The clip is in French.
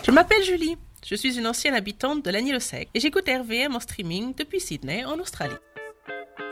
Je m'appelle Julie, je suis une ancienne habitante de l'Agneau-Sec et j'écoute RVM en streaming depuis Sydney en Australie.